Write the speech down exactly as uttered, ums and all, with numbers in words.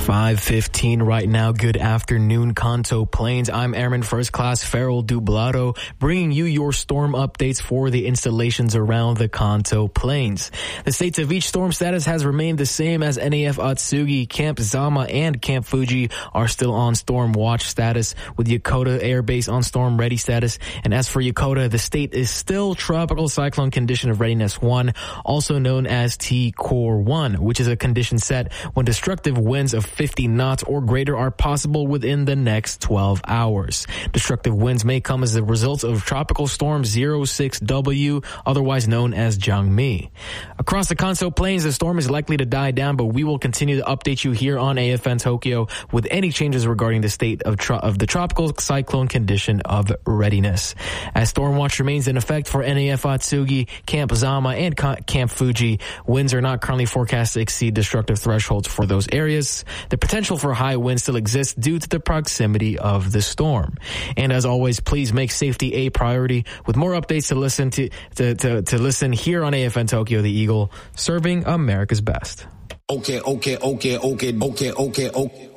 five fifteen right now. Good afternoon, Kanto Plains. I'm Airman First Class Farrell Dublado, bringing you your storm updates for the installations around the Kanto Plains. The states of each storm status has remained the same as N A F Atsugi. Camp Zama and Camp Fuji are still on storm watch status, with Yokota Air Base on storm ready status. And as for Yokota, the state is still tropical cyclone condition of readiness one, also known as T-Core one, which is a condition set when destructive winds of fifty knots or greater are possible within the next twelve hours. Destructive winds may come as a result of Tropical Storm zero six W, otherwise known as Jangmi. Across the Kanto Plains, the storm is likely to die down, but we will continue to update you here on A F N Tokyo with any changes regarding the state of, tro- of the tropical cyclone condition of readiness. As storm watch remains in effect for N A F Atsugi, Camp Zama, and Ka- Camp Fuji, winds are not currently forecast to exceed destructive thresholds for those areas. The potential for high winds still exists due to the proximity of the storm. And as always, please make safety a priority. With more updates to listen to, to, to, to listen here on A F N Tokyo, the Eagle, serving America's best. Okay, okay, okay, okay, okay, okay, okay.